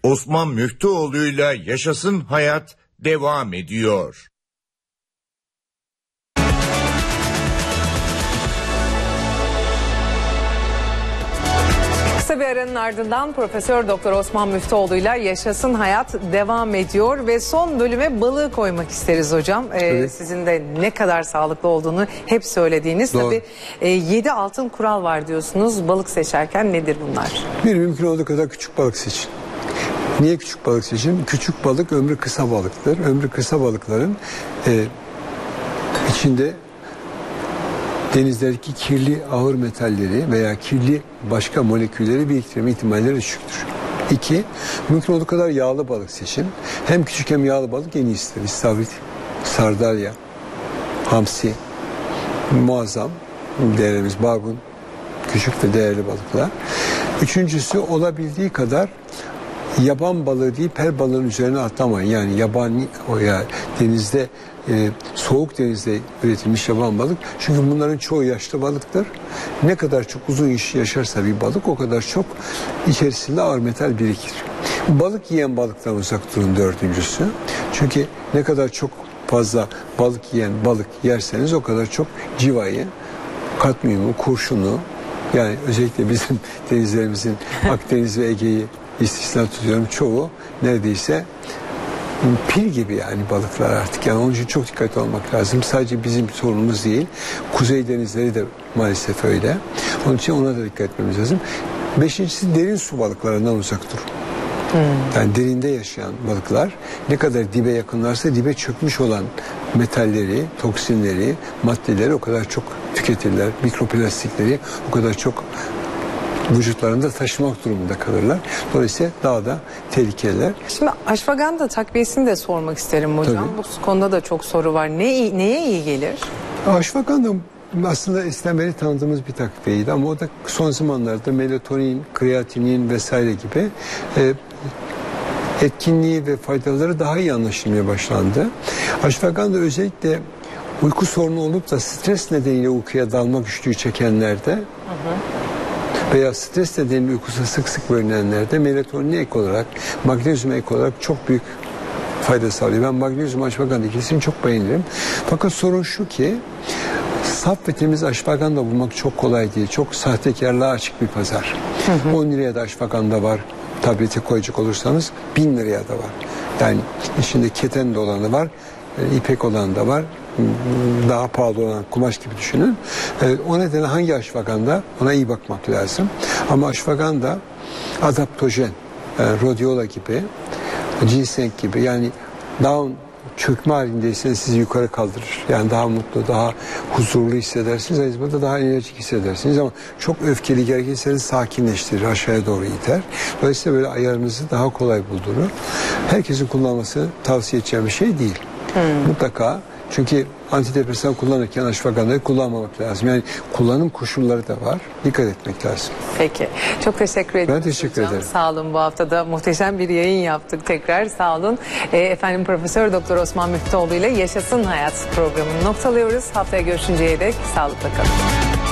Osman Müftüoğlu'yla Yaşasın Hayat devam ediyor. Kısa bir aranın ardından Profesör Doktor Osman Müftüoğlu'yla Yaşasın Hayat devam ediyor ve son bölüme balığı koymak isteriz hocam. Evet. Sizin de ne kadar sağlıklı olduğunu hep söylediğiniz. Doğru. Tabii 7 altın kural var diyorsunuz. Balık seçerken nedir bunlar? Bir, mümkün olduğu kadar küçük balık seçin. Niye küçük balık seçin? Küçük balık ömrü kısa balıktır. Ömrü kısa balıkların içinde denizlerdeki kirli ağır metalleri veya kirli başka molekülleri biriktirme ihtimalleri düşüktür. 2. Mümkün olduğu kadar yağlı balık seçin. Hem küçük hem yağlı balık en iyisidir. İstavrit, sardalya, hamsi, muazzam değerimiz, bargun, küçük ve değerli balıklar. Üçüncüsü, olabildiği kadar yaban balığı değil, her balığın üzerine atlamayın. Yani yabani, denizde soğuk denizde üretilmiş yaban balık. Çünkü bunların çoğu yaşlı balıktır. Ne kadar çok uzun yaşarsa bir balık, o kadar çok içerisinde ağır metal birikir. Balık yiyen balıktan uzak durun, dördüncüsü. Çünkü ne kadar çok fazla balık yiyen balık yerseniz o kadar çok civayı, kadmiyumu, kurşunu, yani özellikle bizim denizlerimizin Akdeniz ve Ege'yi istisna tutuyorum, çoğu neredeyse pil gibi yani balıklar artık. Yani onun için çok dikkatli olmak lazım. Sadece bizim sorunumuz değil. Kuzey denizleri de maalesef öyle. Onun için ona da dikkat etmemiz lazım. Beşincisi, derin su balıklarından uzak durun. Yani derinde yaşayan balıklar ne kadar dibe yakınlarsa dibe çökmüş olan metalleri, toksinleri, maddeleri o kadar çok tüketirler. Mikroplastikleri o kadar çok vücutlarında taşımak durumunda kalırlar. Dolayısıyla daha da tehlikeliler. Şimdi aşvaganda takviyesini de sormak isterim hocam. Tabii. Bu konuda da çok soru var. Neye iyi gelir? Aşvaganda aslında eskiden beri tanıdığımız bir takviyeydi ama o da son zamanlarda melatonin, kreatinin vesaire gibi etkinliği ve faydaları daha iyi anlaşılmaya başlandı. Aşvaganda özellikle uyku sorunu olup da stres nedeniyle uykuya dalma güçlüğü çekenlerde veya stres nedeniyle uykusu sık sık bölünenlerde melatonin ek olarak, magnezyum ek olarak çok büyük fayda sağlıyor. Ben magnezyum aşvaganda ikilisini çok beğenirim. Fakat sorun şu ki saf ve temiz aşvaganda bulmak çok kolay değil. Çok sahtekarlığa açık bir pazar. 10 liraya da aşvaganda var. Tablete koyacak olursanız 1000 liraya da var. Yani içinde keten de olanı var, ipek olanı da var. Daha pahalı olan kumaş gibi düşünün. O nedenle hangi aşvaganda, ona iyi bakmak lazım. Ama aşvaganda adaptojen, rhodiola gibi, ginseng gibi, yani daha çökme halindeyseniz sizi yukarı kaldırır. Yani daha mutlu, daha huzurlu hissedersiniz. Aynı zamanda daha enerjik hissedersiniz ama çok öfkeli, gerginseniz sakinleştirir, aşağıya doğru iter. Dolayısıyla böyle ayarınızı daha kolay buldurur. Herkesin kullanması tavsiye edeceğim bir şey değil. Mutlaka. Çünkü antidepresan kullanırken aşvagandayı kullanmamak lazım. Yani kullanım koşulları da var. Dikkat etmek lazım. Peki. Çok teşekkür ederim. Ben teşekkür ederim. Sağ olun. Bu hafta da muhteşem bir yayın yaptık tekrar. Sağ olun. Efendim Profesör Doktor Osman Müftüoğlu ile Yaşasın Hayat programını noktalıyoruz. Haftaya görüşünceye dek sağlıkla kalın.